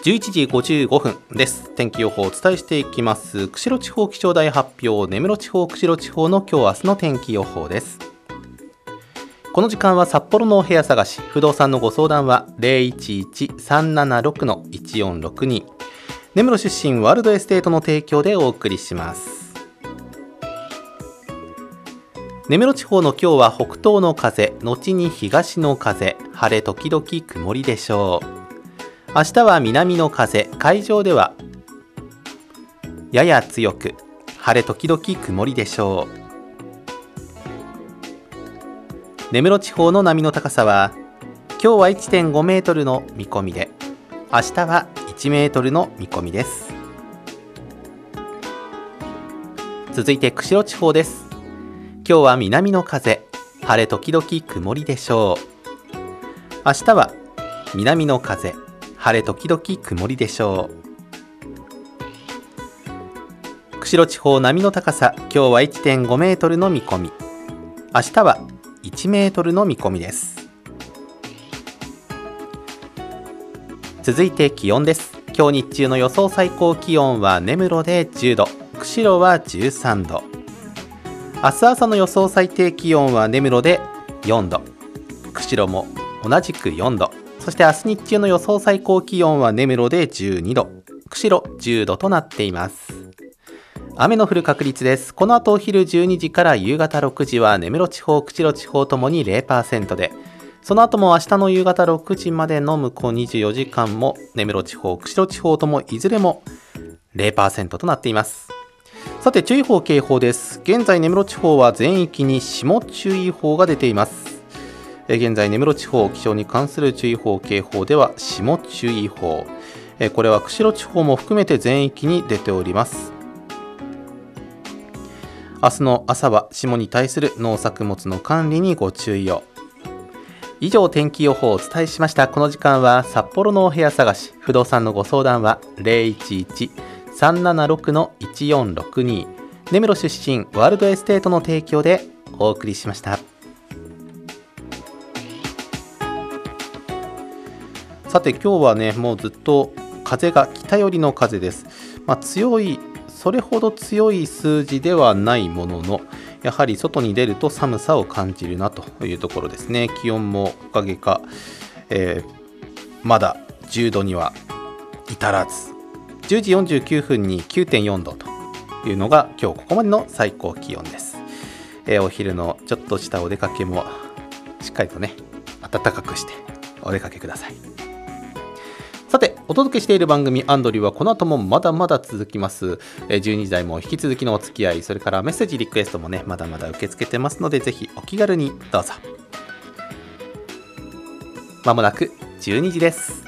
11時55分です。天気予報をお伝えしていきます。釧路地方気象台発表、根室地方、釧路地方の今日明日の天気予報です。この時間は札幌のお部屋探し、不動産のご相談は 011-376-1462、根室出身ワールドエステートの提供でお送りします。根室地方の今日は北東の風、後に東の風、晴れ時々曇りでしょう。明日は南の風、海上ではやや強く、晴れ時々曇りでしょう。根室地方の波の高さは今日は 1.5 メートルの見込みで、明日は1メートルの見込みです。続いて釧路地方です。今日は南の風、晴れ時々曇りでしょう。明日は南の風、晴れ時々曇りでしょう。釧路地方波の高さ、今日は 1.5 メートルの見込み、明日は1メートルの見込みです。続いて気温です。今日日中の予想最高気温は根室で10度、釧路は13度。明日朝の予想最低気温は根室で4度、釧路も同じく4度。そして明日日中の予想最高気温は根室で12度、釧路10度となっています。雨の降る確率です。この後お昼12時から夕方6時は根室地方、釧路地方ともに 0% で、その後も明日の夕方6時までの向こう24時間も根室地方、釧路地方ともいずれも 0% となっています。さて注意報警報です。現在根室地方は全域に霜注意報が出ています。現在根室地方気象に関する注意報警報では霜注意報、これは釧路地方も含めて全域に出ております。明日の朝は霜に対する農作物の管理にご注意を。以上天気予報をお伝えしました。この時間は札幌のお部屋探し、不動産のご相談は 011-376-1462、根室出身ワールドエステートの提供でお送りしました。さて今日はね、もうずっと風が北寄りの風です。それほど強い数字ではないものの、やはり外に出ると寒さを感じるなというところですね。気温もおかげか、まだ10度には至らず、10時49分に 9.4 度というのが今日ここまでの最高気温です。お昼のちょっとしたお出かけもしっかりとね、暖かくしてお出かけください。さてお届けしている番組アンドリューはこの後もまだまだ続きます。12時台も引き続きのお付き合い、それからメッセージリクエストもね、まだまだ受け付けてますので、ぜひお気軽にどうぞ。まもなく12時です。